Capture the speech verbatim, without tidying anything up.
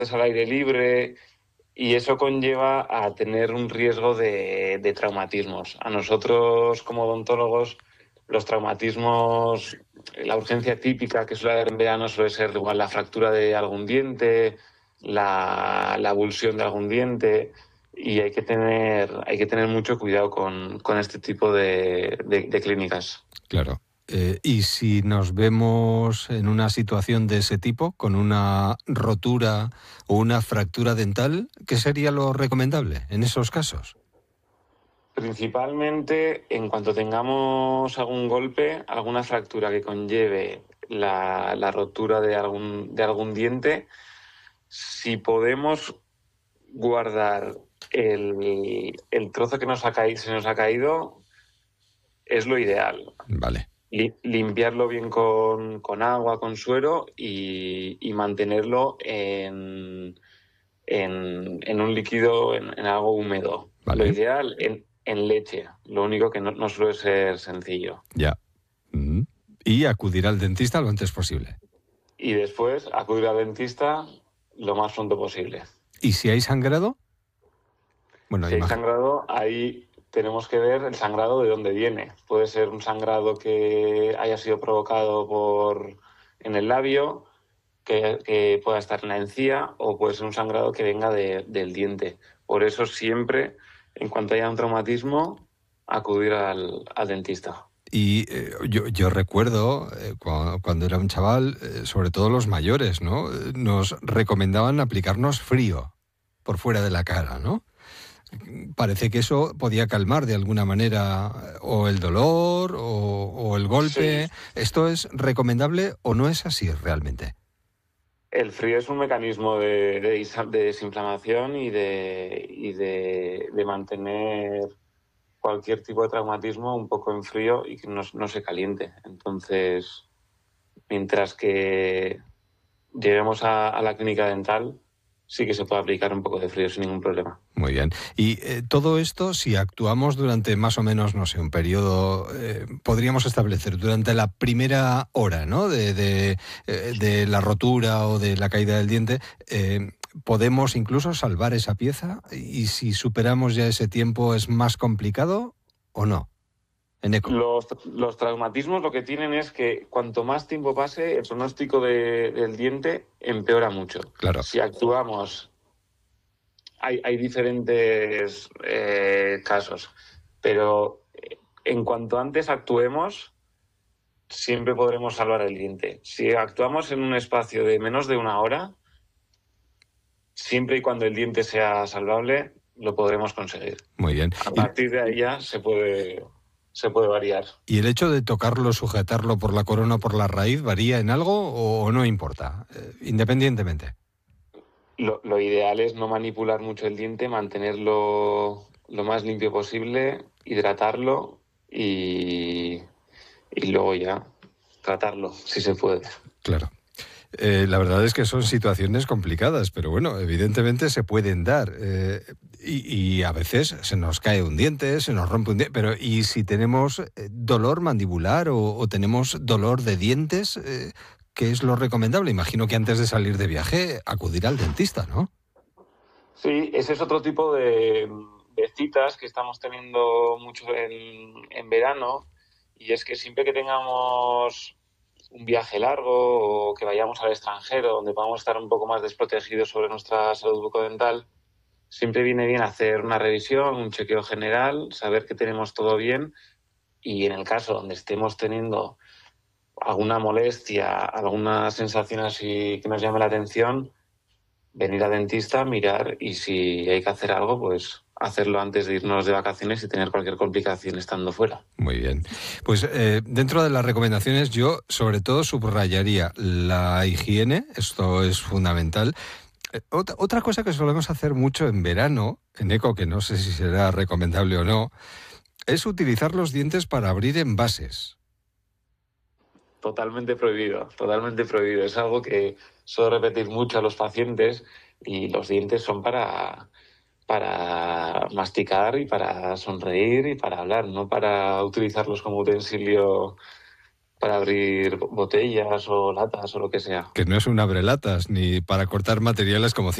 al aire libre, y eso conlleva a tener un riesgo de, de traumatismos. A nosotros, como odontólogos, los traumatismos, la urgencia típica que suele haber en verano suele ser igual la fractura de algún diente, la, la avulsión de algún diente, y hay que tener, hay que tener mucho cuidado con, con este tipo de, de, de clínicas. Claro. Eh, y si nos vemos en una situación de ese tipo, con una rotura o una fractura dental, ¿qué sería lo recomendable en esos casos? Principalmente, en cuanto tengamos algún golpe, alguna fractura que conlleve la, la rotura de algún, de algún diente, si podemos guardar el, el trozo que nos ha caído, se nos ha caído, es lo ideal. Vale. Li- limpiarlo bien con, con agua, con suero y, y mantenerlo en, en, en un líquido, en, en algo húmedo. Lo Vale. ideal en, en leche, lo único que no, no suele ser sencillo. Ya. Mm. Y acudir al dentista lo antes posible. Y después acudir al dentista lo más pronto posible. ¿Y si hay sangrado? Bueno, Si hay imag- sangrado, ahí tenemos que ver el sangrado de dónde viene. Puede ser un sangrado que haya sido provocado por en el labio, que, que pueda estar en la encía, o puede ser un sangrado que venga de- del diente. Por eso siempre, en cuanto haya un traumatismo, acudir al, al dentista. Y eh, yo, yo recuerdo eh, cua- cuando era un chaval, eh, sobre todo los mayores, ¿no? Eh, Nos recomendaban aplicarnos frío por fuera de la cara, ¿no? Parece que eso podía calmar de alguna manera eh, o el dolor o, o el Sí, golpe. ¿Esto es recomendable o no es así realmente? el frío es un mecanismo de, de disa- de desinflamación y de, y de, de mantener cualquier tipo de traumatismo un poco en frío y que no, no se caliente. Entonces, mientras que lleguemos a, a la clínica dental, sí que se puede aplicar un poco de frío sin ningún problema. Muy bien. Y eh, todo esto, si actuamos durante más o menos, no sé, un periodo, eh, podríamos establecer durante la primera hora, ¿no? De, de, eh, de la rotura o de la caída del diente, eh, podemos incluso salvar esa pieza. Y si superamos ya ese tiempo, ¿es más complicado o no? En eco. Los, los traumatismos lo que tienen es que cuanto más tiempo pase, el pronóstico de- del diente empeora mucho. Claro. Si actuamos, hay, hay diferentes eh, casos, pero eh, en cuanto antes actuemos, siempre podremos salvar el diente. Si actuamos en un espacio de menos de una hora, siempre y cuando el diente sea salvable, lo podremos conseguir. Muy bien. A Y, partir de ahí ya se puede, se puede variar. y el hecho de tocarlo, sujetarlo por la corona o por la raíz, ¿varía en algo o no importa? Eh, independientemente. Lo, lo ideal es no manipular mucho el diente, mantenerlo lo más limpio posible, hidratarlo y, y luego ya tratarlo, si se puede. Claro. Eh, la verdad es que son situaciones complicadas, pero bueno, evidentemente se pueden dar. Eh, y, y a veces se nos cae un diente, se nos rompe un diente, pero ¿y si tenemos eh, dolor mandibular o, o tenemos dolor de dientes? Eh, ¿qué es lo recomendable? Imagino que antes de salir de viaje acudir al dentista, ¿no? Sí, ese es otro tipo de, de citas que estamos teniendo mucho en, en verano, y es que siempre que tengamos un viaje largo o que vayamos al extranjero donde podamos estar un poco más desprotegidos sobre nuestra salud bucodental, siempre viene bien hacer una revisión, un chequeo general, saber que tenemos todo bien, y en el caso donde estemos teniendo alguna molestia, alguna sensación así que nos llame la atención, venir al dentista, mirar, y si hay que hacer algo, pues hacerlo antes de irnos de vacaciones y tener cualquier complicación estando fuera. Muy bien. Pues eh, dentro de las recomendaciones yo sobre todo subrayaría la higiene, esto es fundamental. Eh, Otra, otra cosa que solemos hacer mucho en verano, en eco, que no sé si será recomendable o no, es utilizar los dientes para abrir envases. Totalmente prohibido, totalmente prohibido. Es algo que suelo repetir mucho a los pacientes, y los dientes son para, para masticar y para sonreír y para hablar, no para utilizarlos como utensilio para abrir botellas o latas o lo que sea. Que no es un abrelatas, ni para cortar materiales como